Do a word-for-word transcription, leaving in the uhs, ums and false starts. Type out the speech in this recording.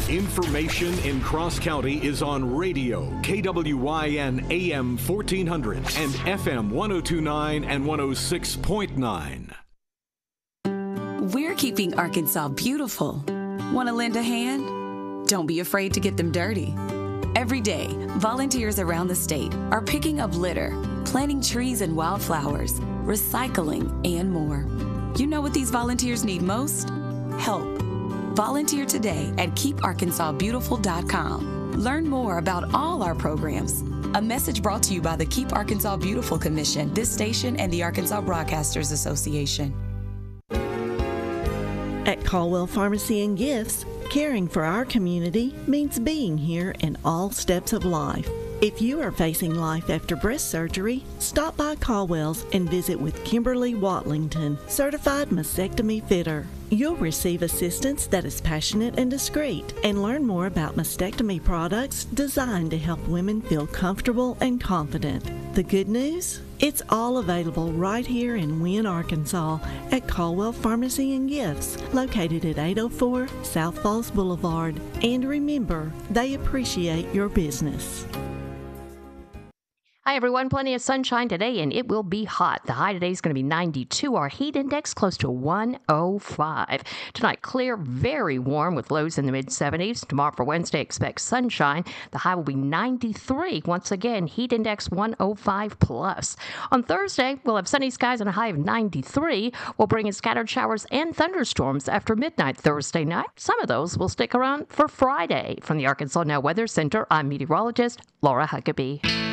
Information in Cross County is on radio, K W Y N A M fourteen hundred and F M one oh two point nine and one oh six point nine. We're keeping Arkansas beautiful. Want to lend a hand? Don't be afraid to get them dirty. Every day, volunteers around the state are picking up litter, planting trees and wildflowers, recycling, and more. You know what these volunteers need most? Help. Volunteer today at keep arkansas beautiful dot com. Learn more about all our programs. A message brought to you by the Keep Arkansas Beautiful Commission, this station, and the Arkansas Broadcasters Association. At Caldwell Pharmacy and Gifts, caring for our community means being here in all steps of life. If you are facing life after breast surgery, stop by Caldwell's and visit with Kimberly Watlington, certified mastectomy fitter. You'll receive assistance that is passionate and discreet, and learn more about mastectomy products designed to help women feel comfortable and confident. The good news? It's all available right here in Wynne, Arkansas at Caldwell Pharmacy and Gifts, located at eight oh four South Falls Boulevard. And remember, they appreciate your business. Hi, everyone. Plenty of sunshine today, and it will be hot. The high today is going to be ninety-two. Our heat index close to one oh five. Tonight, clear, very warm with lows in the mid seventies. Tomorrow for Wednesday, expect sunshine. The high will be ninety-three. Once again, heat index one oh five plus. On Thursday, we'll have sunny skies and a high of ninety-three. We'll bring in scattered showers and thunderstorms after midnight Thursday night. Some of those will stick around for Friday. From the Arkansas Now Weather Center, I'm meteorologist Laura Huckabee.